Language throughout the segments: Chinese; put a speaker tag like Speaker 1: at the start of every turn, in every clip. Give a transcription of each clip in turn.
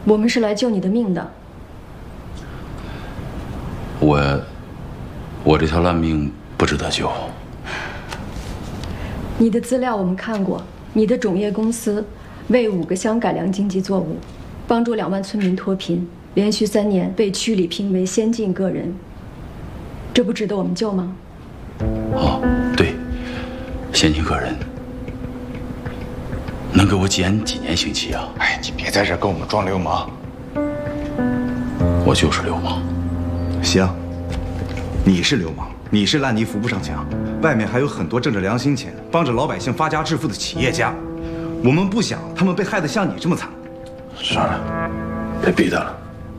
Speaker 1: 我们是来救你的命的。
Speaker 2: 我这条烂命不值得救。
Speaker 1: 你的资料我们看过，你的种业公司为5个乡改良经济作物，帮助2万村民脱贫，连续3年被区里评为先进个人，这不值得我们救吗？
Speaker 2: 哦，对，先进个人，能给我减几年刑期啊？
Speaker 3: 哎，你别在这跟我们装流氓。
Speaker 2: 我就是流氓。
Speaker 4: 行，你是流氓，你是烂泥扶不上墙，外面还有很多挣着良心钱、帮着老百姓发家致富的企业家，我们不想他们被害得像你这么惨。
Speaker 5: 算了，别逼他了。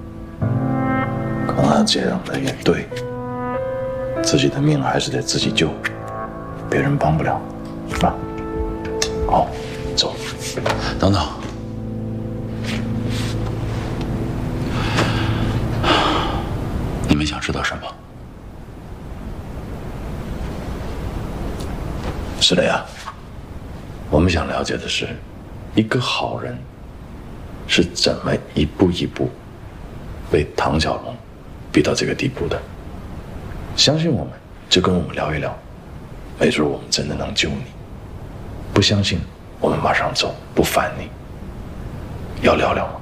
Speaker 5: 刚才这样的也对，自己的命还是得自己救，别人帮不了，是吧？好，走。
Speaker 2: 等等，你们想知道什么？
Speaker 5: 是的呀，我们想了解的是，一个好人是怎么一步一步被唐小龙逼到这个地步的。相信我们，就跟我们聊一聊，没准我们真的能救你。不相信，我们马上走，不烦你。要聊聊吗？